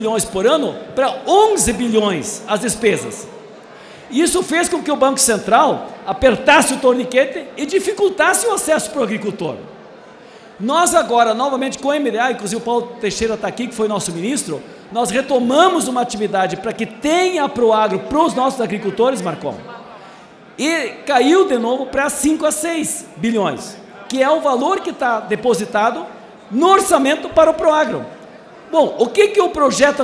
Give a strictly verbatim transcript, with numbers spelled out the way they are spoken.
bilhões por ano para onze bilhões as despesas. Isso fez com que o Banco Central apertasse o torniquete e dificultasse o acesso para o agricultor. Nós agora, novamente com o M D A, inclusive o Paulo Teixeira está aqui, que foi nosso ministro, nós retomamos uma atividade para que tenha para o agro, para os nossos agricultores, Marcon, e caiu de novo para cinco a seis bilhões, que é o valor que está depositado no orçamento para o Proagro. Bom, o que, que o projeto